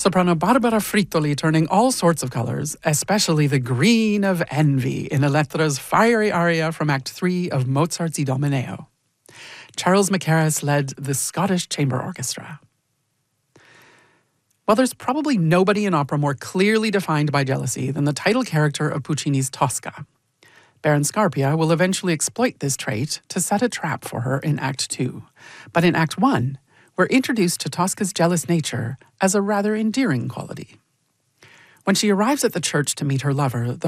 Soprano Barbara Frittoli turning all sorts of colors, especially the green of envy, in Elettra's fiery aria from Act 3 of Mozart's Idomeneo. Charles Mackerras led the Scottish Chamber Orchestra. Well, there's probably nobody in opera more clearly defined by jealousy than the title character of Puccini's Tosca. Baron Scarpia will eventually exploit this trait to set a trap for her in Act 2. But in Act 1, we're introduced to Tosca's jealous nature as a rather endearing quality. When she arrives at the church to meet her lover, the